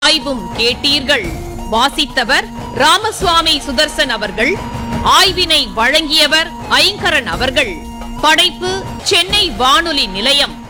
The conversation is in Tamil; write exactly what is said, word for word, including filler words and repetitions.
ஆய்வும் கேட்டீர்கள். வாசித்தவர் ராமசுவாமி சுதர்சன் அவர்கள். ஆய்வினை வழங்கியவர் ஐங்கரன் அவர்கள். படைப்பு சென்னை வானொலி நிலையம்.